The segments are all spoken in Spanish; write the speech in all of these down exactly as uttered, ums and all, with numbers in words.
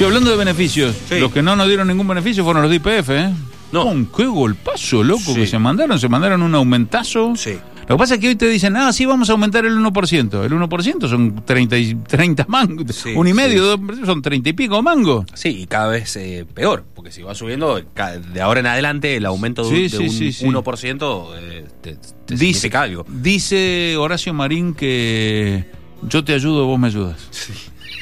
Che, hablando de beneficios, Sí. los que no nos dieron ningún beneficio fueron los de I P F, ¿eh? No. Con qué golpazo, loco, Sí. que se mandaron. Se mandaron un aumentazo. Sí. Lo que pasa es que hoy te dicen, ah, sí, vamos a aumentar el uno por ciento. El uno por ciento son treinta, y, treinta mangos. Sí, un y medio, sí. dos, son treinta y pico mangos. Sí, y cada vez eh, peor, porque si va subiendo, ca- de ahora en adelante el aumento de, Sí, un- sí, de un sí, sí. uno por ciento eh, te, te Dice, significa algo. dice Horacio Marín que yo te ayudo, vos me ayudas. Sí.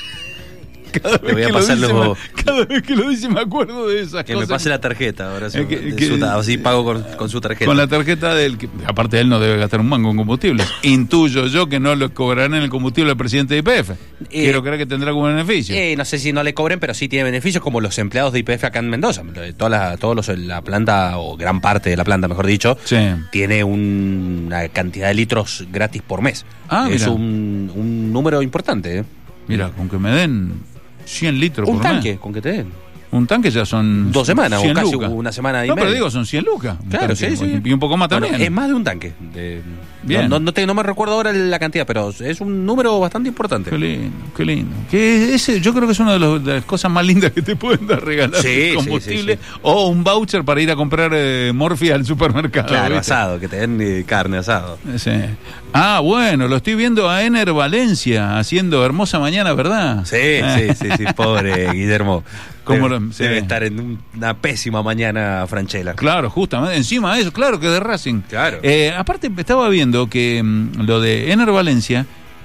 Cada Te voy a que lo pasar dice, los- me- cada vez que lo dice me acuerdo de esas Que cosas. me pase la tarjeta, ahora sí, Eh, que- de que- su- así pago con, con su tarjeta. Con la tarjeta del que, aparte él no debe gastar un mango en combustible. Intuyo yo que no lo cobrarán en el combustible al presidente de I P F. Quiero creer que tendrá algún beneficio. Eh, no sé si no le cobren, pero sí tiene beneficios como los empleados de I P F acá en Mendoza. Toda la, todos los, la planta, o gran parte de la planta, mejor dicho, Sí. tiene un- una cantidad de litros gratis por mes. Ah, es mira. un, un número importante. ¿eh? Mira, con que me den cien litros Un por tanque, mes. con que te den. Un tanque ya son Dos semanas o cien casi lucas. una semana y No, pero media. digo, son cien lucas. Un Claro, tanque, sí, sí. Y un poco más Bueno, también. es más de un tanque. De- Bien. No, no, no, te- no me recuerdo ahora la cantidad, pero es un número bastante importante. Qué lindo, qué lindo. Que ese, yo creo que es una de, los- de las cosas más lindas que te pueden dar regalar Sí, combustible sí, sí, o un voucher para ir a comprar eh, morfia al supermercado. Claro, ¿viste? asado, que te den eh, carne asado. Sí. Ah, bueno, lo estoy viendo a Ener Valencia haciendo Hermosa Mañana, ¿verdad? Sí, sí, sí, sí, pobre Guillermo. ¿Cómo debe, lo- sí. debe estar en un- una pésima mañana Franchella. Claro, justamente, encima de eso, claro que de Racing. Claro. Eh, aparte, estaba viendo que mm, lo de Ener Valencia,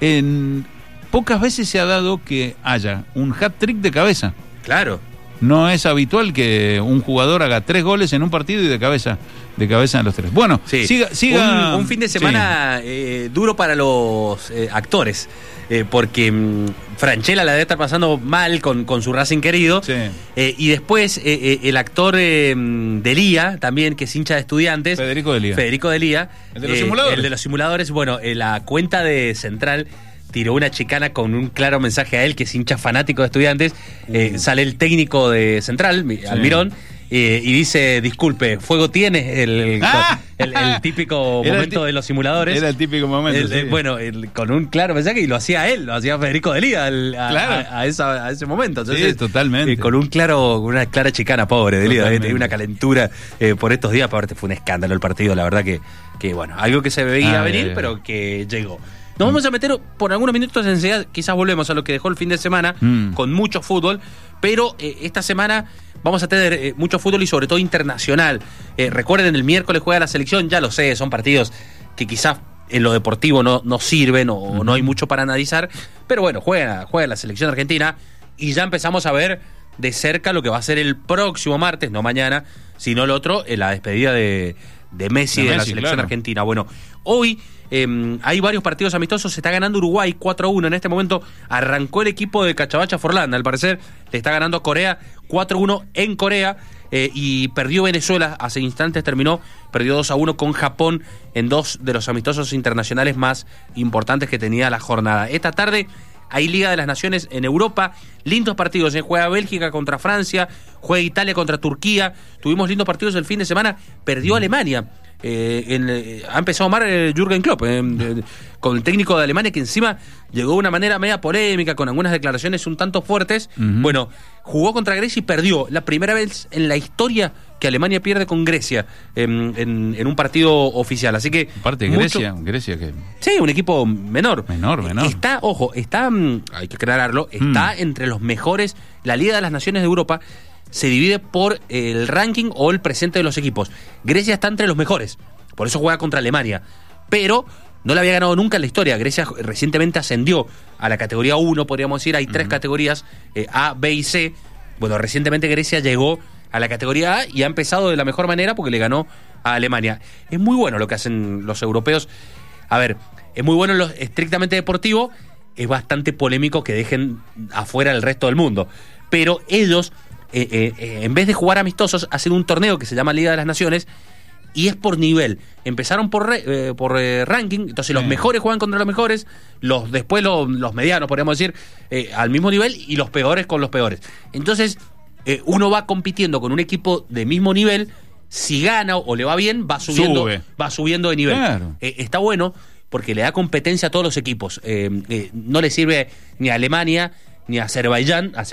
en pocas veces se ha dado que haya un hat-trick de cabeza. Claro. No es habitual que un jugador haga tres goles en un partido y de cabeza, de cabeza en los tres. Bueno, Sí. siga, siga. Un, un fin de semana eh, duro para los eh, actores, eh, porque mm, Franchella la debe estar pasando mal con, con su Racing querido. Sí. Eh, y después eh, eh, el actor eh, Delía, también, que es hincha de Estudiantes. Federico Delía. Federico Delía. ¿El de los simuladores? El de los simuladores. Bueno, eh, la cuenta de Central tiró una chicana con un claro mensaje a él, que es hincha fanático de Estudiantes. Eh, Uh. sale el técnico de Central, mi- Almirón, eh, y dice, disculpe, fuego tiene, el, el, Ah. el- el típico Era el momento ti- de los simuladores. Era el típico momento. El- sí. eh, bueno, el- con un claro mensaje, y lo hacía él, lo hacía Federico Delía al- a, Claro. a- a esa- a ese momento. Sí, totalmente. eh, con un claro, con una clara chicana, pobre Delía, eh, Totalmente. tenía una calentura eh, por estos días, aparte fue un escándalo el partido, la verdad que, que bueno, algo que se veía Ah, venir, eh. pero que llegó. Nos vamos a meter por algunos minutos enseguida, quizás volvemos a lo que dejó el fin de semana, Mm. con mucho fútbol, pero eh, esta semana vamos a tener eh, mucho fútbol y sobre todo internacional. Eh, recuerden, el miércoles juega la selección, ya lo sé, son partidos que quizás en lo deportivo no, no sirven o Ujú. no hay mucho para analizar, pero bueno, juega, juega la selección argentina y ya empezamos a ver de cerca lo que va a ser el próximo martes, no mañana, sino el otro, en la despedida de, de Messi De de, la Messi, selección claro. argentina. Bueno, hoy eh, hay varios partidos amistosos, se está ganando Uruguay cuatro a uno, en este momento arrancó el equipo de Cachabacha Forlán, al parecer le está ganando a Corea cuatro a uno en Corea, eh, y perdió Venezuela, hace instantes terminó, perdió dos a uno con Japón en dos de los amistosos internacionales más importantes que tenía la jornada. Esta tarde hay Liga de las Naciones en Europa, lindos partidos, ¿eh? Juega Bélgica contra Francia, juega Italia contra Turquía, tuvimos lindos partidos el fin de semana, perdió Alemania. Eh, en, eh, ha empezado a amar eh, Jürgen Klopp, eh, eh, con el técnico de Alemania, que encima llegó de una manera media polémica, con algunas declaraciones un tanto fuertes. Ujú. Bueno, jugó contra Grecia y perdió. La primera vez en la historia que Alemania pierde con Grecia en, en- en un partido oficial. Así que. Aparte, mucho- Grecia, Grecia que. Sí, un equipo menor. Menor, menor. Está, ojo, está, mm, hay que aclararlo, está Mm. entre los mejores. La Liga de las Naciones de Europa se divide por el ranking o el presente de los equipos. Grecia está entre los mejores, por eso juega contra Alemania. Pero no la había ganado nunca en la historia. Grecia recientemente ascendió a la categoría uno, podríamos decir. Hay tres categorías, eh, A, B y C. Bueno, recientemente Grecia llegó a la categoría A y ha empezado de la mejor manera porque le ganó a Alemania. Es muy bueno lo que hacen los europeos. A ver, es muy bueno en lo estrictamente deportivo, es bastante polémico que dejen afuera el resto del mundo. Pero ellos, eh, eh, eh, en vez de jugar amistosos, hacen un torneo que se llama Liga de las Naciones y es por nivel. Empezaron por re- eh, por eh, ranking, entonces los Sí. mejores juegan contra los mejores, los después los, los medianos, podríamos decir, eh, al mismo nivel, y los peores con los peores. Entonces, eh, uno va compitiendo con un equipo de mismo nivel, si gana o le va bien, va subiendo, Sube. va subiendo de nivel. Claro. Eh, está bueno porque le da competencia a todos los equipos. Eh, eh, no le sirve ni a Alemania ni a Azerbaiyán.